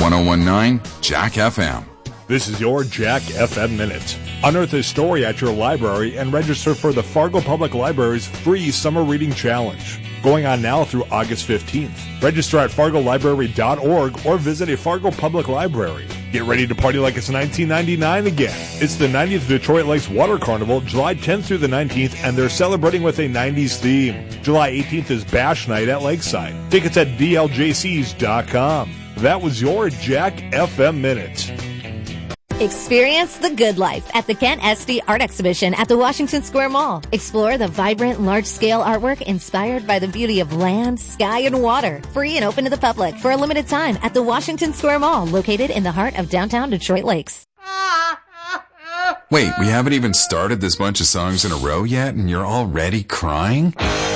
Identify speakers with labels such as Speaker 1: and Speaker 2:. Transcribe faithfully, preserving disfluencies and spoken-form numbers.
Speaker 1: ten nineteen Jack F M.
Speaker 2: This is your Jack F M Minute. Unearth a story at your library and register for the Fargo Public Library's free Summer Reading Challenge. Going on now through August fifteenth. Register at fargo library dot org or visit a Fargo Public Library. Get ready to party like it's nineteen ninety-nine again. It's the ninetieth Detroit Lakes Water Carnival, July tenth through the nineteenth, and they're celebrating with a nineties theme. July eighteenth is Bash Night at Lakeside. Tickets at d l j c s dot com. That was your Jack F M Minute.
Speaker 3: Experience the good life at the Kent Esty Art Exhibition at the Washington Square Mall. Explore the vibrant, large-scale artwork inspired by the beauty of land, sky, and water. Free and open to the public for a limited time at the Washington Square Mall, located in the heart of downtown Detroit Lakes.
Speaker 1: Wait, we haven't even started this bunch of songs in a row yet, and you're already crying?